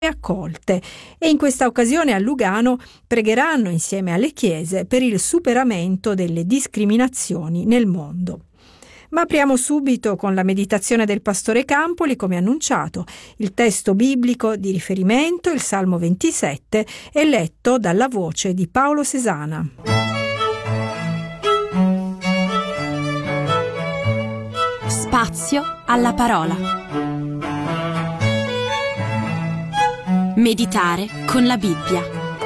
accolte, e in questa occasione a Lugano pregheranno insieme alle chiese per il superamento delle discriminazioni nel mondo. Ma apriamo subito con la meditazione del pastore Campoli, come annunciato. Il testo biblico di riferimento, il Salmo 27, è letto dalla voce di Paolo Sesana. Spazio alla parola. Meditare con la Bibbia.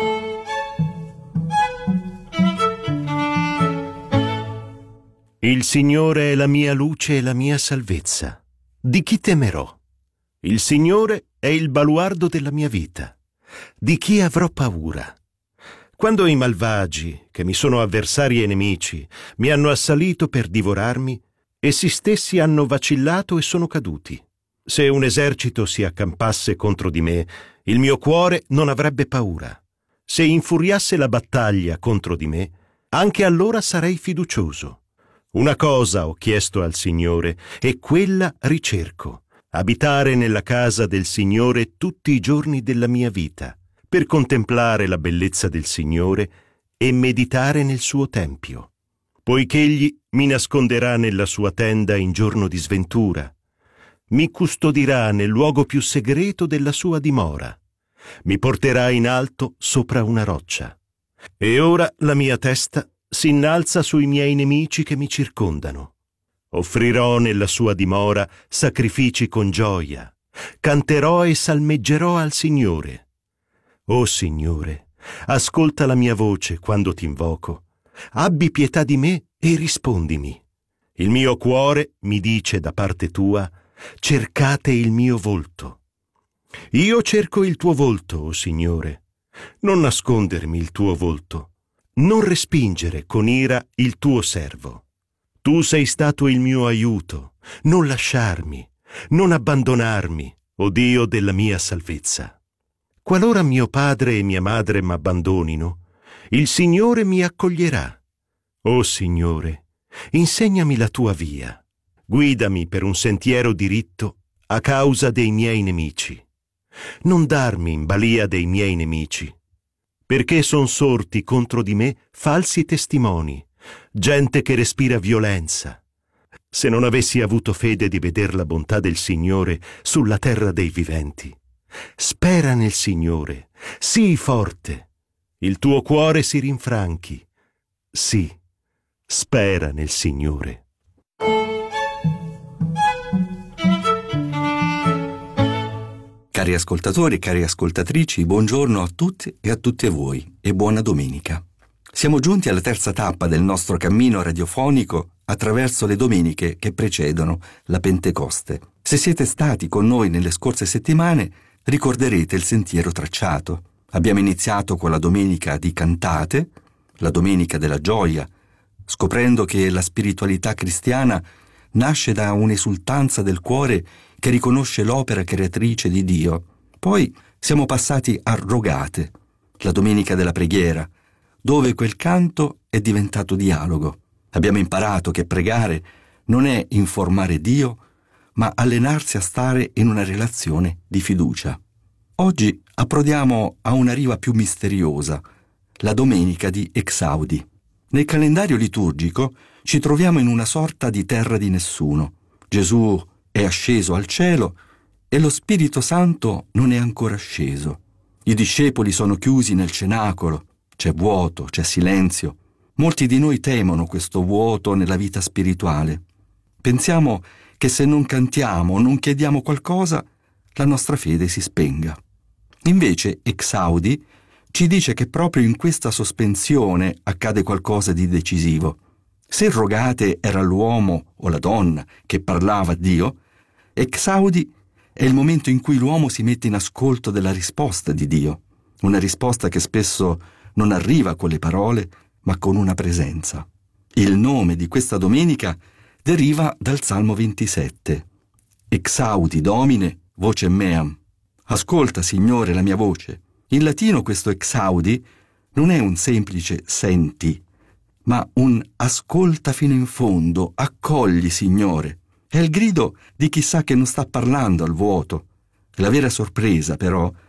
Il Signore è la mia luce e la mia salvezza. Di chi temerò? Il Signore è il baluardo della mia vita. Di chi avrò paura? Quando i malvagi, che mi sono avversari e nemici, mi hanno assalito per divorarmi, essi stessi hanno vacillato e sono caduti. Se un esercito si accampasse contro di me, il mio cuore non avrebbe paura. Se infuriasse la battaglia contro di me, anche allora sarei fiducioso. Una cosa ho chiesto al Signore, e quella ricerco: abitare nella casa del Signore tutti i giorni della mia vita, per contemplare la bellezza del Signore e meditare nel suo tempio. Poiché Egli mi nasconderà nella sua tenda in giorno di sventura, mi custodirà nel luogo più segreto della sua dimora, mi porterà in alto sopra una roccia. E ora la mia testa si innalza sui miei nemici che mi circondano. Offrirò nella sua dimora sacrifici con gioia, canterò e salmeggerò al Signore. O Signore, ascolta la mia voce quando ti invoco, abbi pietà di me e rispondimi. Il mio cuore mi dice da parte tua: cercate il mio volto. Io cerco il tuo volto, o Signore. Non nascondermi il tuo volto. Non respingere con ira il tuo servo. Tu sei stato il mio aiuto. Non lasciarmi, non abbandonarmi, o Dio della mia salvezza. Qualora mio padre e mia madre m'abbandonino, il Signore mi accoglierà. O Signore, insegnami la tua via. Guidami per un sentiero diritto a causa dei miei nemici. Non darmi in balia dei miei nemici, perché son sorti contro di me falsi testimoni, gente che respira violenza. Se non avessi avuto fede di veder la bontà del Signore sulla terra dei viventi. Spera nel Signore, sii forte, il tuo cuore si rinfranchi. Sì, spera nel Signore. Cari ascoltatori e cari ascoltatrici, buongiorno a tutti e a tutte voi e buona domenica. Siamo giunti alla terza tappa del nostro cammino radiofonico attraverso le domeniche che precedono la Pentecoste. Se siete stati con noi nelle scorse settimane, ricorderete il sentiero tracciato. Abbiamo iniziato con la domenica di Cantate, la domenica della gioia, scoprendo che la spiritualità cristiana nasce da un'esultanza del cuore che riconosce l'opera creatrice di Dio. Poi siamo passati a Rogate, la domenica della preghiera, dove quel canto è diventato dialogo. Abbiamo imparato che pregare non è informare Dio, ma allenarsi a stare in una relazione di fiducia. Oggi approdiamo a una riva più misteriosa, la domenica di Exaudi. Nel calendario liturgico ci troviamo in una sorta di terra di nessuno. Gesù è asceso al cielo e lo Spirito Santo non è ancora sceso. I discepoli sono chiusi nel cenacolo, c'è vuoto, c'è silenzio. Molti di noi temono questo vuoto nella vita spirituale. Pensiamo che se non cantiamo, non chiediamo qualcosa, la nostra fede si spenga. Invece Exaudi ci dice che proprio in questa sospensione accade qualcosa di decisivo. Se Rogate era l'uomo o la donna che parlava a Dio, Exaudi è il momento in cui l'uomo si mette in ascolto della risposta di Dio, una risposta che spesso non arriva con le parole, ma con una presenza. Il nome di questa domenica deriva dal Salmo 27. Exaudi Domine, voce meam. Ascolta, Signore, la mia voce. In latino questo Exaudi non è un semplice senti, ma un ascolta fino in fondo, accogli, Signore. È il grido di chi sa che non sta parlando al vuoto. La vera sorpresa, però,